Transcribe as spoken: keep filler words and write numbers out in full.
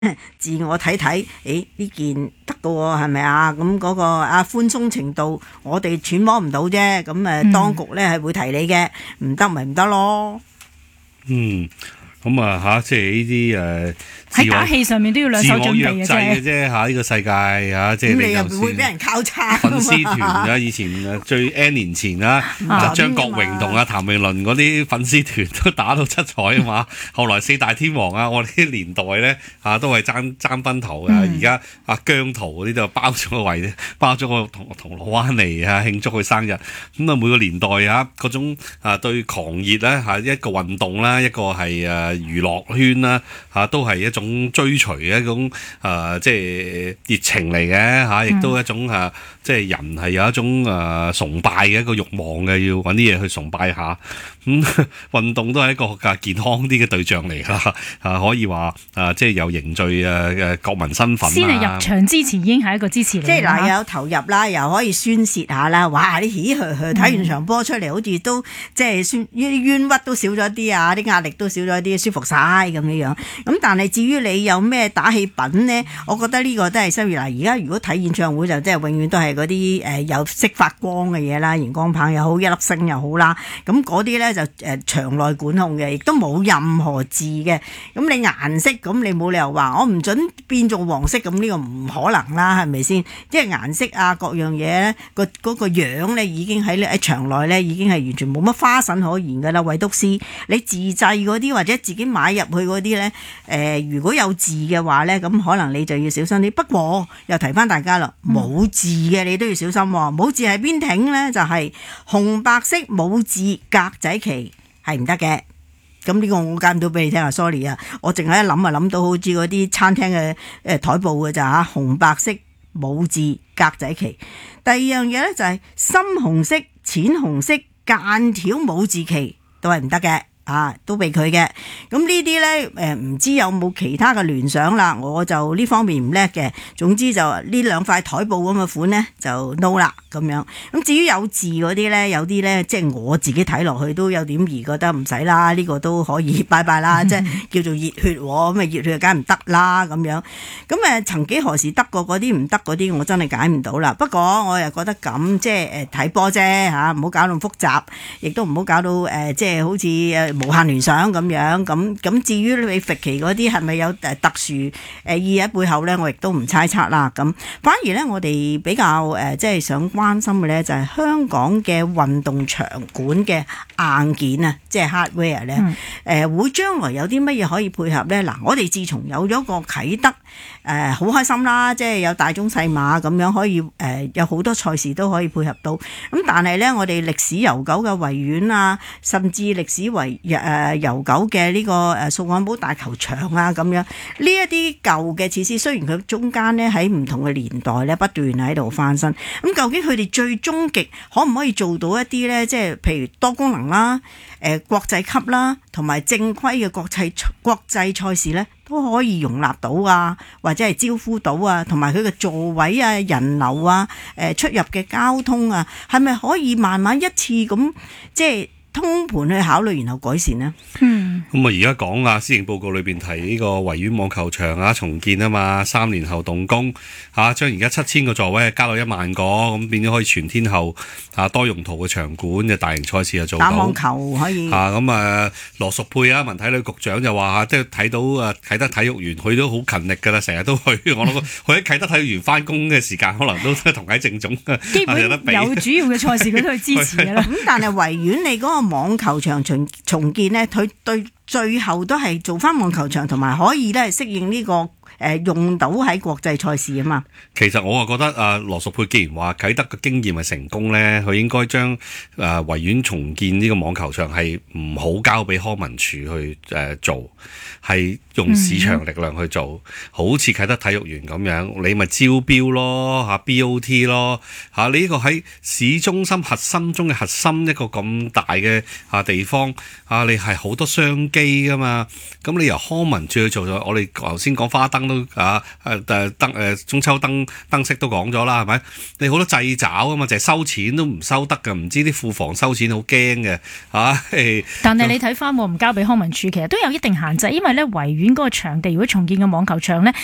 自我睇睇，誒呢件得㗎喎，係咪啊？咁嗰個啊寬鬆程度，我哋揣摩唔到啫。咁誒，當局咧係會提你嘅，唔得咪唔得咯。 嗯，咁啊嚇，即係呢啲誒。 喺打氣上面都要兩手準備嘅啫， 啫嚇呢個世界嚇，即係你又會俾人交叉。 粉絲團啊，以前最 N 年前啦，張國榮同阿譚詠麟嗰啲粉絲團都打到七彩啊嘛。後來四大天王啊，我哋啲年代咧嚇都係爭爭崩頭嘅。而家阿姜濤嗰啲就包咗個圍，包咗個銅銅鑼灣嚟啊慶祝佢生日。咁啊每個年代啊嗰種啊對狂熱咧嚇一個運動啦，一個係誒娛樂圈啦嚇都係一種。種追隨嘅一種誒、呃，即係熱情嚟嘅嚇，亦、啊、都一種誒、啊，即係人係有一種誒、啊、崇拜嘅一個慾望嘅，要揾啲嘢去崇拜下。咁、嗯、運動都係一個誒健康啲嘅對象嚟啦，啊可以話誒、啊，即係有凝聚誒誒國民身份。 先係入場之前已經係一個支持嚟。 即係嗱，有投入啦，又可以宣泄下啦。哇！啲唏噓噓睇完場波出嚟，好似都即係酸冤屈都少咗啲啊，啲壓力都少咗啲，舒服晒咁樣樣。咁但係至於你有咩打氣品呢？我覺得呢個都係收益嗱。而家如果睇演唱會就即係永遠都係嗰啲誒有識發光嘅嘢啦，熒光棒又好，一粒星又好啦。咁嗰啲咧就誒場內管控嘅，亦都冇任何字嘅。咁你顏色咁你冇理由話我唔準變做黃色，咁呢個唔可能啦，係咪先？即係顏色啊各樣嘢咧，個嗰個樣咧已經喺喺場內咧已經係完全冇乜花神可言㗎啦。唯獨是你自製嗰啲或者自己買入去嗰啲咧，誒、呃、如果有字嘅話咧，咁可能你就要小心啲。不過又提翻大家啦，冇字嘅你都要小心喎。冇字係邊挺咧？就係、是、紅白色冇字格仔旗係唔得嘅。咁呢個我解唔到俾你聽啊 ，sorry 啊，我淨係一諗啊諗到好似嗰啲餐廳嘅誒台布嘅咋嚇，紅白色冇字格仔旗。第二樣嘢咧就係、是、深紅色、淺紅色間條冇字旗都係唔得嘅。啊，都俾佢嘅。咁呢啲咧，誒、呃、唔知有冇其他嘅聯想啦？我就呢方面唔叻嘅。總之就呢兩塊台布咁嘅款咧，就 no 啦咁樣。咁至於有字嗰啲咧，有啲咧，即係我自己睇落去都有點兒覺得唔使啦。呢、這個都可以拜拜啦，即係叫做熱血喎。咁啊熱血梗係唔得啦咁樣。咁誒曾幾何時得過嗰啲唔得嗰啲，我真係解唔到啦。不過我又覺得咁，即係誒睇波啫嚇，唔好搞到咁複雜，亦都唔好搞到誒即係好似誒。無限聯想咁樣，咁咁至於你復期嗰啲係咪有誒特殊誒意義喺背後咧？我亦都唔猜測啦。咁反而咧，我哋比較誒即係想關心嘅咧，就係香港嘅運動場館嘅硬件啊，即係 hardware 咧，誒、嗯、會將來有啲乜嘢可以配合咧？嗱，我哋自從有咗個啟德誒，好、呃、開心啦，即係有大中細馬咁樣可以誒、呃，有好多賽事都可以配合到。咁但係咧，我哋歷史悠久嘅維園啊，甚至歷史維誒悠久嘅呢個誒掃桿埔大球場啊，咁樣呢一啲舊嘅設施，雖然佢中間咧喺唔同嘅年代咧不斷喺度翻新，咁究竟佢哋最終極可唔可以做到一啲咧？即係譬如多功能啦、誒、呃、國際級啦，同埋正規嘅國際國際賽事咧，都可以容納到啊，或者係招呼到啊，同埋佢嘅座位啊、人流啊、誒出入嘅交通啊，係咪可以慢慢一次咁即係通盤去考慮，然後改善呢？ 嗯， 咁啊，而家講啊，施政報告裏邊提呢個維園網球場啊重建啊嘛，三年後動工嚇，將而家七千個座位加到一萬個，咁變咗可以全天候啊多用途嘅場館嘅大型賽事就做到。 打網球可以嚇咁啊，羅淑佩啊，文體旅局長就話即係睇到啊啟德體育園，佢都好勤力㗎啦，成日都去。我諗佢喺啟德體育園翻工嘅時間，可能都同喺正總基本有主要嘅賽事佢都去支持㗎啦。 咁但係維園你嗰個網球場重重建呢，佢對最後都係做翻網球場，同埋可以咧適應呢、這個誒、呃、用到喺國際賽事啊嘛。其實我啊覺得啊羅淑佩既然話啟德嘅經驗係成功咧，佢應該將誒維園重建呢個網球場係唔好交俾康文署去誒、呃、做，係用市場力量去做，嗯、好似啟德體育園咁樣，你咪招標咯嚇 B O T 咯嚇，你呢個喺市中心核心中嘅核心一個咁大嘅啊地方啊，你係好多商機噶嘛，咁你由康文署去做咗，我哋頭先講花燈都啊誒誒燈誒中秋燈燈飾都講咗啦，係咪？你好多掣肘啊嘛，就係收錢都唔收得㗎，唔知啲庫房收錢好驚嘅嚇。 但係你睇翻唔交俾康文署，其實都有一定限制，因為咧維園嗰個場地如果重建嘅網球場咧。